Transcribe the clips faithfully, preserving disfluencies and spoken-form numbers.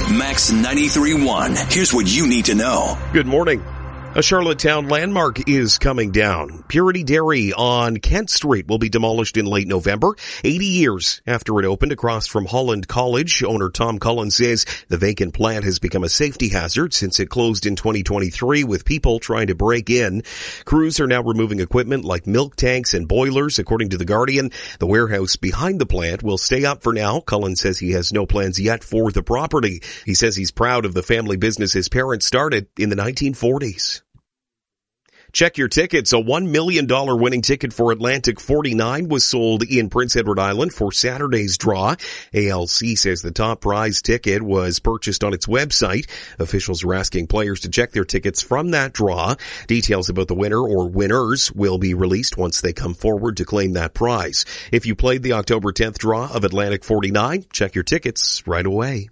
Max ninety-three point one. Here's what you need to know. Good morning. A Charlottetown landmark is coming down. Purity Dairy on Kent Street will be demolished in late November, eighty years after it opened across from Holland College. Owner Tom Cullen says the vacant plant has become a safety hazard since it closed in twenty twenty-three with people trying to break in. Crews are now removing equipment like milk tanks and boilers. According to The Guardian, the warehouse behind the plant will stay up for now. Cullen says he has no plans yet for the property. He says he's proud of the family business his parents started in the nineteen forties. Check your tickets. A one million dollars winning ticket for Atlantic forty-nine was sold in Prince Edward Island for Saturday's draw. A L C says the top prize ticket was purchased on its website. Officials are asking players to check their tickets from that draw. Details about the winner or winners will be released once they come forward to claim that prize. If you played the October tenth draw of Atlantic forty-nine, check your tickets right away.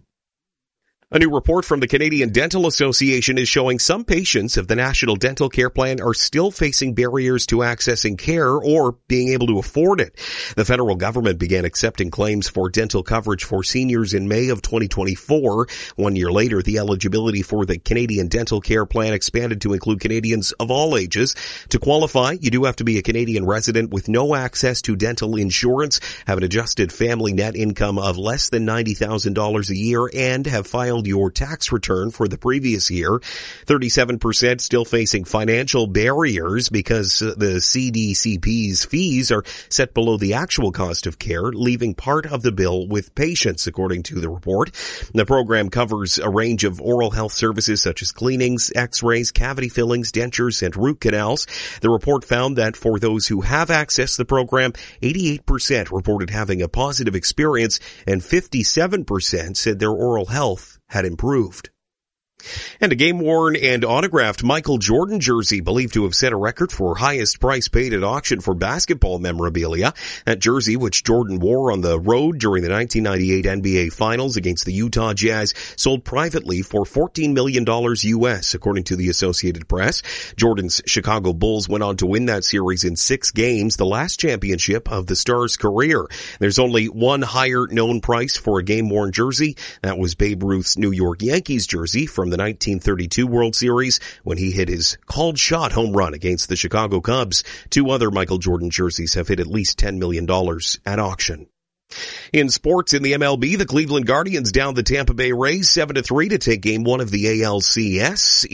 A new report from the Canadian Dental Association is showing some patients of the National Dental Care Plan are still facing barriers to accessing care or being able to afford it. The federal government began accepting claims for dental coverage for seniors in May of twenty twenty-four. One year later, the eligibility for the Canadian Dental Care Plan expanded to include Canadians of all ages. To qualify, you do have to be a Canadian resident with no access to dental insurance, have an adjusted family net income of less than ninety thousand dollars a year, and have filed your tax return for the previous year. thirty-seven percent still facing financial barriers because the C D C P's fees are set below the actual cost of care, leaving part of the bill with patients, according to the report. The program covers a range of oral health services such as cleanings, x-rays, cavity fillings, dentures, and root canals. The report found that for those who have accessed the program, eighty-eight percent reported having a positive experience and fifty-seven percent said their oral health had improved. And a game-worn and autographed Michael Jordan jersey believed to have set a record for highest price paid at auction for basketball memorabilia. That jersey, which Jordan wore on the road during the nineteen ninety-eight N B A Finals against the Utah Jazz, sold privately for fourteen million dollars U S, according to the Associated Press. Jordan's Chicago Bulls went on to win that series in six games, the last championship of the Stars' career. There's only one higher known price for a game-worn jersey. That was Babe Ruth's New York Yankees jersey from the nineteen thirty-two World Series when he hit his called shot home run against the Chicago Cubs. Two other Michael Jordan jerseys have hit at least ten million dollars at auction. In sports, in the M L B, the Cleveland Guardians downed the Tampa Bay Rays seven to three to take game one of the A L C S.